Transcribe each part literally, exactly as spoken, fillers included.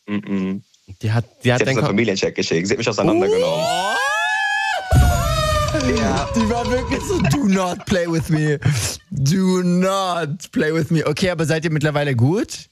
Mm-mm. Die hat, die hat Sie hat den einen Ko- Familiencheck geschickt. Sie hat mich auseinandergenommen. Oh. Ja. Die war wirklich so, do not play with me. Do not play with me. Okay, aber seid ihr mittlerweile gut?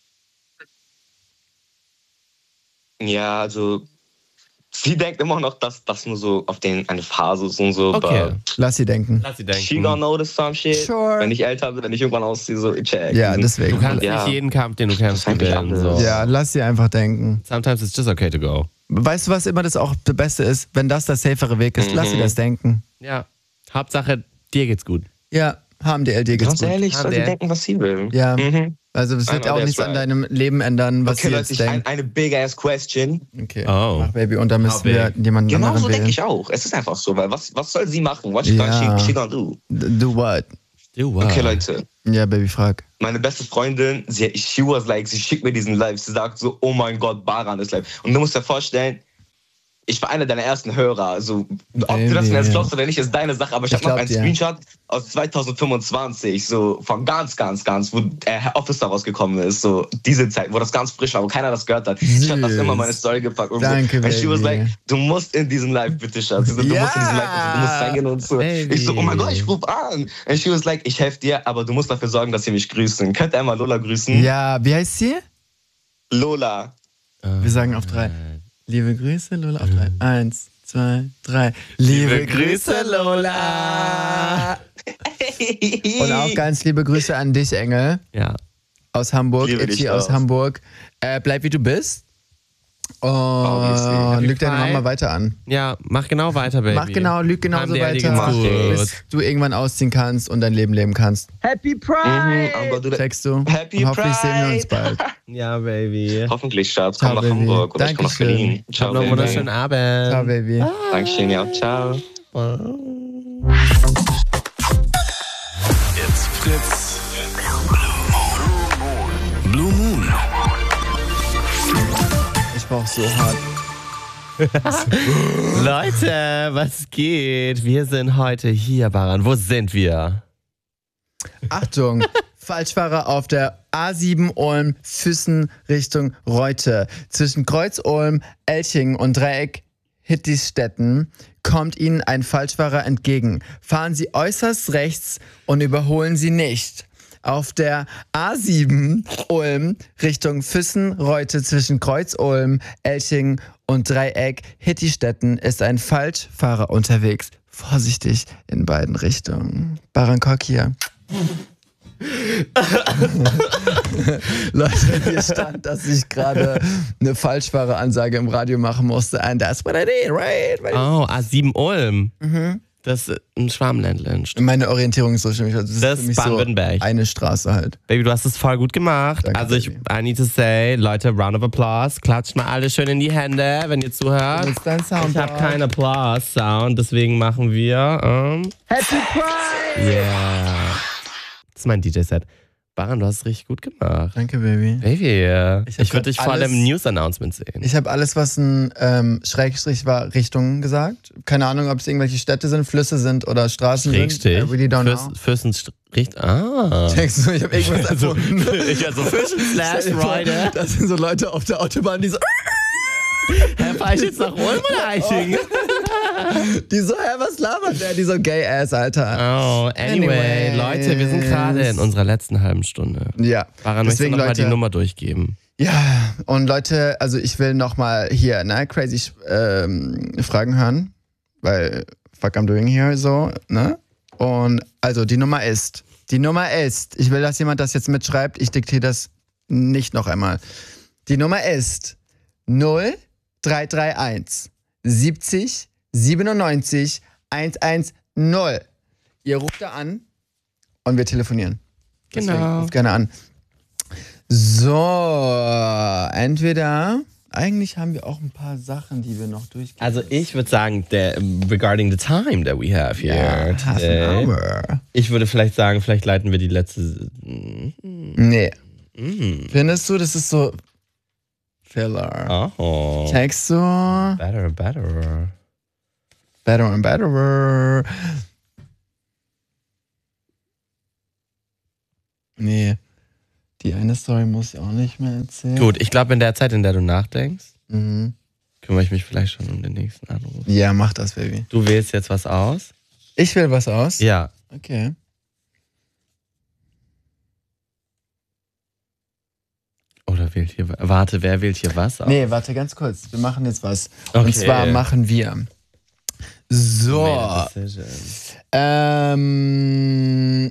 Ja, also sie denkt immer noch, dass das nur so auf den eine Phase ist und so. Okay. but Lass sie denken. Lass sie She gonna denken. notice some shit. Sure. Wenn ich älter bin, wenn ich irgendwann ausziehe, so check. Ja, deswegen. Du kannst Ja. nicht jeden Kampf, den du kämpfst, Das ist eigentlich gewinnen. So. alles. Ja, lass sie einfach denken. Sometimes it's just okay to go. Weißt du, was immer das auch das Beste ist? Wenn das der safere Weg ist, Mhm. lass sie das denken. Ja. Hauptsache, dir geht's gut. Ja, H M D L dir geht's Ganz gut. ehrlich, soll sie der- denken, was sie will. Ja. Mhm. Also es wird I know, auch that's nichts an right. deinem Leben ändern, was Okay, sie Leute, jetzt ich, ein, denkt. eine big ass question. Okay. Oh. Mach, Baby, und da müssen How wir big? jemanden Genau anderen so denke wählen. ich auch. Es ist einfach so, weil was, was soll sie machen? What she, Ja. gonna, she, she gonna do? Do what? Do what? Okay, Leute. Ja, Baby, frag. Meine beste Freundin, sie, she was like, sie schickt mir diesen Live. Sie sagt so, oh mein Gott, Baran ist live. Und du musst dir vorstellen, ich war einer deiner ersten Hörer. Also, ob Baby, du das mir jetzt ja. glaubst oder nicht, ist deine Sache. Aber ich, Ich habe noch glaub einen dir. Screenshot aus zwanzig fünfundzwanzig, so von ganz, ganz, ganz, wo äh, Officer rausgekommen ist. So diese Zeit, wo das ganz frisch war, wo keiner das gehört hat. Ich habe das Süß. immer in meine Story gepackt. Und Danke, so. Und she was Baby. like, du musst in diesen Live, bitte, Schatz. Sie so, du Ja. musst in diesen Live, du musst reingehen und so. Baby. Ich so, oh mein Gott, ich ruf an. Und she was like, ich helfe dir, aber du musst dafür sorgen, dass sie mich grüßen. Könnt ihr einmal Lola grüßen? Ja, wie heißt sie? Lola. Wir sagen auf drei. Liebe Grüße, Lola, auf drei. Eins, zwei, drei. Liebe, Liebe Grüße, Grüße, Lola. Und auch ganz liebe Grüße an dich, Engel, Ja. aus Hamburg, Liebe Itchy dich aus auch. Bis Äh, bleib wie du bist. Obviously. Und Happy lüg deine Pride. Mama weiter an. Ja, mach genau weiter, Baby. Mach genau, lüg genauso Haben die weiter, Eltern gut. bis du irgendwann ausziehen kannst und dein Leben leben kannst. Happy Mhm, Pride! I'm gonna do that. Checkst du? Happy Und hoffentlich sehen wir uns Pride. bald. Ja, Baby. Hoffentlich, Schatz. Komm Ciao, nach Baby. Hamburg oder ich komm nach Dankeschön. Berlin. Hab Ciao, noch einen Baby. wunderschönen Abend. Ciao, Baby. Dankeschön, ja. Ciao. It's Fritz. Blue Moon. Ich brauch so hart. Leute, was geht? Wir sind heute hier, Baran. Wo sind wir? Achtung, Falschfahrer auf der A sieben Ulm, Füssen Richtung Reute. Zwischen Kreuz Ulm, Elching und Dreieck Hittistetten kommt Ihnen ein Falschfahrer entgegen. Fahren Sie äußerst rechts und überholen Sie nicht. Auf der A sieben Ulm Richtung Füssen-Reute zwischen Kreuz-Ulm, Elching und Dreieck Hittistetten ist ein Falschfahrer unterwegs. Vorsichtig in beiden Richtungen. Barankok hier. Leute, hier stand, dass ich gerade eine Falschfahreransage im Radio machen musste. And that's what I did, right? Oh, A sieben Ulm. Mhm. Das ist ein Schwarmländle. Meine Orientierung ist so schön. Das ist Das für mich ist so Baden-Württemberg. eine Straße halt. Baby, du hast es voll gut gemacht. Danke, also ich, Baby. I need to say, Leute, round of applause. Klatscht mal alle schön in die Hände, wenn ihr zuhört. Jetzt dein Ich Soundboard. habe keinen Applaus-Sound, deswegen machen wir ähm, Happy Pride! yeah. Das ist mein D J-Set. Baran, du hast es richtig gut gemacht. Danke, Baby. Baby, äh, Ich ich, hab grad würde dich vor allem alles- im News-Announcement sehen. Ich habe alles, was ein ähm, Schrägstrich war, Richtungen gesagt. Keine Ahnung, ob es irgendwelche Städte sind, Flüsse sind oder Straßen Schrägstich. sind. I really don't know. Fürstenstrich. Ah. Denkst du, ich habe irgendwas Also, erfunden? ich also Fischen slash Stell dir vor, Rider. Das sind so Leute auf der Autobahn, die so, Herr, fahr ich jetzt nach Ulm oder Eiching? die so, hä, was labert der? Die so gay ass, Alter. Oh, anyway, Anyways. Leute, wir sind gerade in unserer letzten halben Stunde. Ja, Baran, möchtest du deswegen, noch mal Leute, die Nummer durchgeben? ja, und Leute, also ich will nochmal hier, ne, crazy ähm, Fragen hören, weil fuck I'm doing here, so, ne? Und also die Nummer ist, die Nummer ist, ich will, dass jemand das jetzt mitschreibt, ich diktiere das nicht noch einmal. Die Nummer ist null drei drei eins siebzig siebenundneunzig hundertzehn. Ihr ruft da an und wir telefonieren. Deswegen Genau. ruft gerne an. So, entweder, eigentlich haben wir auch ein paar Sachen, die wir noch durchgehen. Also ich würde sagen, der, regarding the time that we have here ja, half today, an hour. ich würde vielleicht sagen, vielleicht leiten wir die letzte... Nee. Mm. Findest du, das ist so Filler. Oh, Checkst du? better, better. Better and better. Nee. Die eine Story muss ich auch nicht mehr erzählen. Gut, ich glaube, in der Zeit, in der du nachdenkst, Mhm. kümmere ich mich vielleicht schon um den nächsten Anruf. Ja, mach das, Baby. Du wählst jetzt was aus? Ich wähle was aus? Ja. Okay. Oder wählt hier... Warte, wer wählt hier was aus? Nee, warte ganz kurz. Wir machen jetzt was. Okay. Und zwar machen wir. So. Made a decision. Ähm,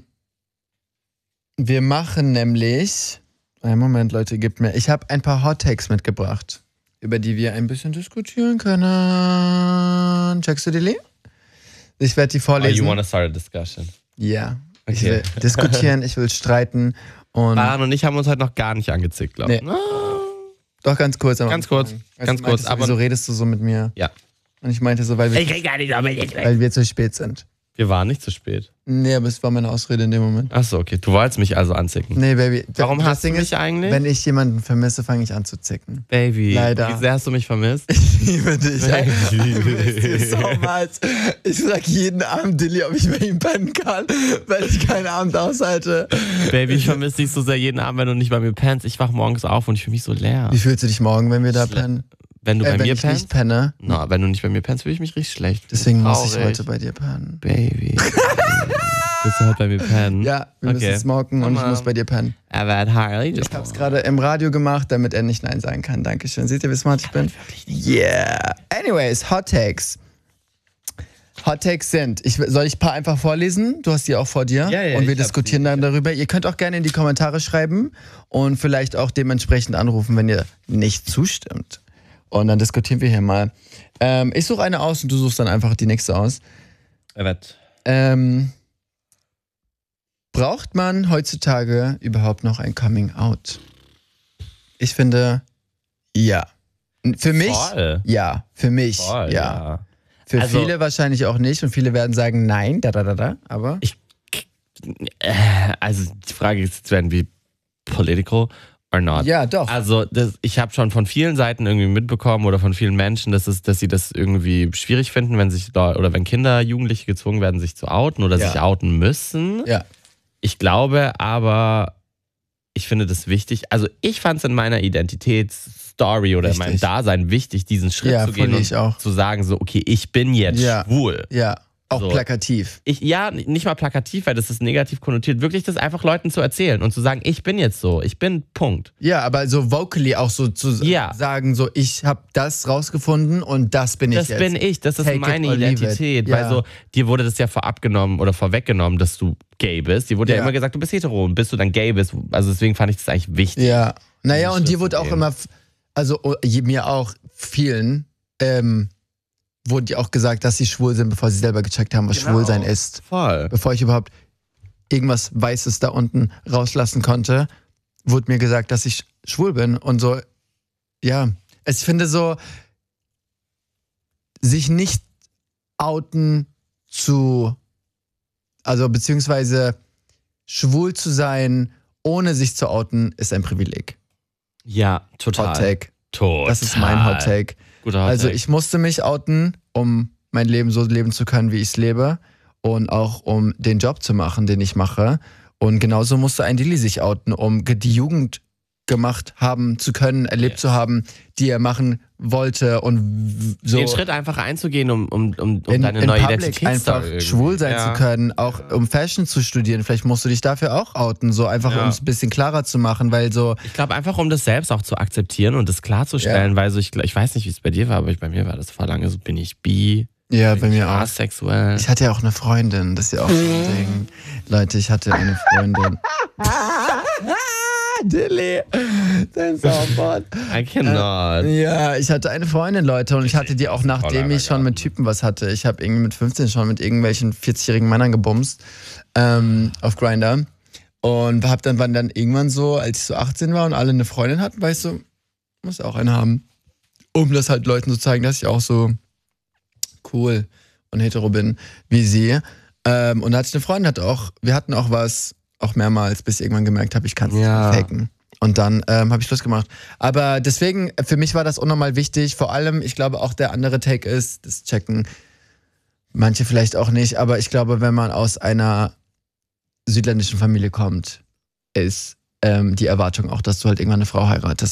wir machen nämlich. Einen Moment, Leute, gebt mir. Ich habe ein paar Hot Takes mitgebracht, über die wir ein bisschen diskutieren können. Checkst du die, Lee? Ich werde die Oh, vorlesen. you want to start a discussion? Ja. Ich Okay. will diskutieren, ich will streiten. Und Baran und ich haben uns heute noch gar nicht angezickt, glaube ich. Nee. doch ganz kurz. am Ganz Anfang. kurz, Als ganz du kurz, meintest, aber- wieso redest du so mit mir? Ja. Und ich meinte so, weil wir, Ich krieg gar nicht damit jetzt weg. weil wir zu spät sind. Wir waren nicht zu spät. Nee, aber es war meine Ausrede in dem Moment. Achso, okay. Du wolltest mich also anzicken. Nee, Baby. Warum das hast du Ding mich ist, eigentlich? Wenn ich jemanden vermisse, fange ich an zu zicken. Baby. Leider. Wie sehr hast du mich vermisst? Ich liebe dich. Ich liebe Ich dich. so much. Ich sag jeden Abend Dilly, ob ich bei ihm pennen kann, weil ich keinen Abend aushalte. Baby, ich vermisse dich so sehr jeden Abend, wenn du nicht bei mir pennst. Ich wach morgens auf und ich fühle mich so leer. Wie fühlst du dich morgen, wenn wir da Schle- pennen? Wenn du Äh, bei wenn mir ich pennst? nicht penne. Na, wenn du nicht bei mir pennst, fühle ich mich richtig schlecht. Deswegen muss ich Traurig. heute bei dir pennen. Baby. Willst du heute bei mir pennen? Ja, wir Okay. müssen smoken und ich Mama. muss bei dir pennen. Aber at Harley. Ich hab's gerade im Radio gemacht, damit er nicht Nein sagen kann. Dankeschön. Seht ihr, wie smart ich bin? Yeah. Anyways, Hot Takes. Hot Takes sind, ich, soll ich ein paar einfach vorlesen? Du hast die auch vor dir. Ja, ja, und wir ich hab diskutieren sie, dann darüber. Ihr könnt auch gerne in die Kommentare schreiben und vielleicht auch dementsprechend anrufen, wenn ihr nicht zustimmt. Und dann diskutieren wir hier mal. Ähm, ich suche eine aus und du suchst dann einfach die nächste aus. Er wird. Ähm, braucht man heutzutage überhaupt noch ein Coming Out? Ich finde, ja. Für mich, Voll. ja. Für mich, Voll, ja. ja. Für Also- viele wahrscheinlich auch nicht und viele werden sagen, nein, da, da, da, da. Aber Äh, Also die Frage ist, werden wir political or not? ja, doch. Also das, ich habe schon von vielen Seiten irgendwie mitbekommen oder von vielen Menschen, dass, es, dass sie das irgendwie schwierig finden, wenn sich da, oder wenn Kinder, Jugendliche gezwungen werden, sich zu outen oder Ja. sich outen müssen. Ja. Ich glaube aber, ich finde das wichtig. Also ich fand es in meiner Identitätsstory oder in meinem Wichtig. Dasein wichtig, diesen Schritt Ja, zu gehen voll und ich auch. zu sagen, so okay, ich bin jetzt Ja. schwul. Ja, auch So. plakativ. Ich, ja, nicht mal plakativ, weil das ist negativ konnotiert. Wirklich das einfach Leuten zu erzählen und zu sagen, ich bin jetzt so, ich bin Punkt. Ja, aber so vocally auch so zu Ja. sagen, so ich habe das rausgefunden und das bin ich Das jetzt. bin ich, das ist Take it meine or leave it. Identität. Ja. Weil so, dir wurde das ja vorab genommen oder vorweggenommen, dass du gay bist. Dir wurde ja, Ja. immer gesagt, du bist hetero und bis du dann gay bist. Also deswegen fand ich das eigentlich wichtig. Ja. Naja, diesen und dir Schritt wurde zu auch gehen. immer, f- also oh, je- mir auch vielen, ähm, wurde ja auch gesagt, dass sie schwul sind, bevor sie selber gecheckt haben, was Genau. Schwulsein ist. Voll. Bevor ich überhaupt irgendwas Weißes da unten rauslassen konnte, wurde mir gesagt, dass ich schwul bin. Und so, ja, ich finde so, sich nicht outen zu, also beziehungsweise schwul zu sein, ohne sich zu outen, ist ein Privileg. Ja, total. Hot Take. Total. Das ist mein Hot Take. Guter Hot Also Take. ich musste mich outen, um mein Leben so leben zu können, wie ich es lebe. Und auch um den Job zu machen, den ich mache. Und genauso musste ein Dilly sich outen, um ge- die Jugend gemacht haben zu können, erlebt Yes. zu haben, die er machen wollte. Und w- so Den Schritt einfach einzugehen, um, um, um, um in, deine in neue Public Identität einfach schwul sein zu können, auch um Fashion zu studieren. Vielleicht musst du dich dafür auch outen, so einfach Ja. um es ein bisschen klarer zu machen, weil so, Ich glaube einfach, um das selbst auch zu akzeptieren und das klarzustellen, weil so ich, ich weiß nicht, wie es bei dir war, aber ich, bei mir war das vor lange so, bin ich bi, ja, bin bei ich mir auch. asexuell. Ich hatte ja auch eine Freundin, das ist ja auch so ein Ding. Leute, ich hatte eine Freundin. Dilly, dein Soundboard. I cannot. Ja, ich hatte eine Freundin, Leute, und ich hatte die auch nachdem ich schon mit Typen was hatte. Ich habe irgendwie mit fünfzehn schon mit irgendwelchen vierzig-jährigen Männern gebumst ähm, auf Grindr und hab dann, wann dann irgendwann so, als ich so achtzehn war und alle eine Freundin hatten, war ich so, muss auch eine haben, um das halt Leuten zu zeigen, dass ich auch so cool und hetero bin wie sie. Ähm, und da hatte ich eine Freundin, hatte auch, wir hatten auch was, auch mehrmals, bis ich irgendwann gemerkt habe, ich kann es Ja. nicht faken. Und dann ähm, habe ich Schluss gemacht. Aber deswegen, für mich war das unnormal wichtig. Vor allem, ich glaube auch der andere Take ist, das checken manche vielleicht auch nicht, aber ich glaube, wenn man aus einer südländischen Familie kommt, ist ähm, die Erwartung auch, dass du halt irgendwann eine Frau heiratest.